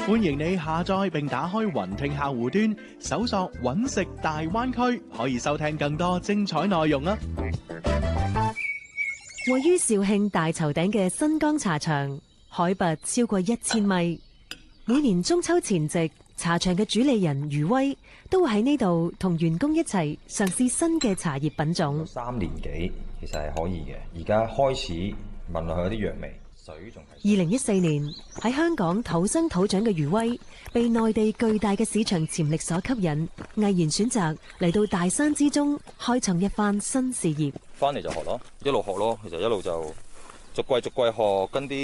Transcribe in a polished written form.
歡迎你下載並打開雲聽客戶端，搜索揾食大灣區，可以收聽更多精彩內容啦。 位於肇慶大頭頂嘅新江茶場，海拔超過1000米。每年中秋前夕，茶場嘅主理人余威都會喺呢度同員工一齊嘗試新嘅茶葉品種。 3年幾其實係可以嘅，而家開始聞落去有啲藥味。水仲係 2014年喺香港土生土長嘅余威，被內地巨大嘅市場潛力所吸引，毅然選擇嚟到大山之中開創一番新事業。 翻嚟就學咯，一路學咯，其實一路就逐季學，跟啲